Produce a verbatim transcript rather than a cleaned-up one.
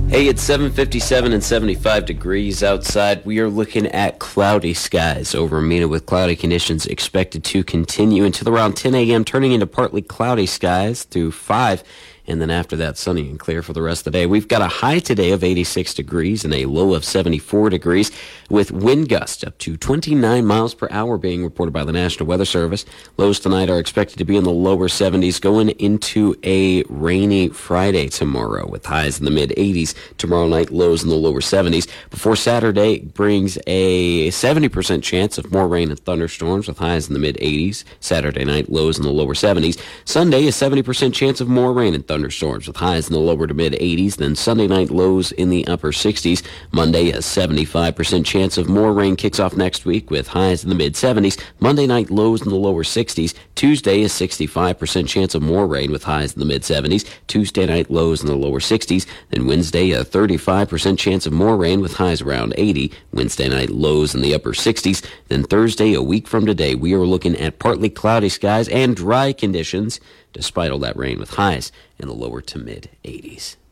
Hey, it's seven fifty-seven and seventy-five degrees outside. We are looking at cloudy skies over Mena with cloudy conditions expected to continue until around ten a.m., turning into partly cloudy skies through five. And then after that, sunny and clear for the rest of the day. We've got a high today of eighty-six degrees and a low of seventy-four degrees with wind gusts up to twenty-nine miles per hour being reported by the National Weather Service. Lows tonight are expected to be in the lower seventies going into a rainy Friday tomorrow with highs in the mid-eighties. Tomorrow night, lows in the lower seventies. Before Saturday brings a seventy percent chance of more rain and thunderstorms with highs in the mid-eighties. Saturday night, lows in the lower seventies. Sunday, a seventy percent chance of more rain and thunderstorms. Thunderstorms with highs in the lower to mid-eighties. Then Sunday night lows in the upper sixties. Monday, a seventy-five percent chance of more rain kicks off next week with highs in the mid-seventies. Monday night lows in the lower sixties. Tuesday, a sixty-five percent chance of more rain with highs in the mid-seventies. Tuesday night lows in the lower sixties. Then Wednesday, a thirty-five percent chance of more rain with highs around eighty. Wednesday night lows in the upper sixties. Then Thursday, a week from today, we are looking at partly cloudy skies and dry conditions despite all that rain with highs in the lower to mid-eighties.